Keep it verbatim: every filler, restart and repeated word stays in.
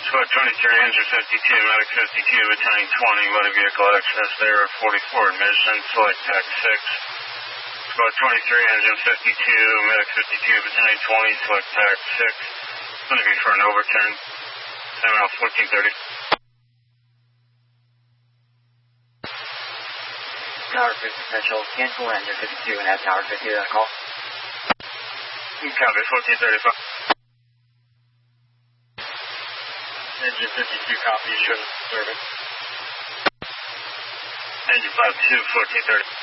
Squad twenty-three, engine fifty-two, medic fifty-two, battalion twenty, motor vehicle access there, forty-four admission, select tax six. Squad twenty-three, engine fifty-two, medic fifty-two, battalion twenty, select tax six. Going to be for an overturn. Time out fourteen thirty. Tower fifty potential, cancel engine fifty-two and add tower fifty to that call. Copy, fourteen thirty-five. Engine fifty-two copy, show service. Engine five two, fourteen thirty.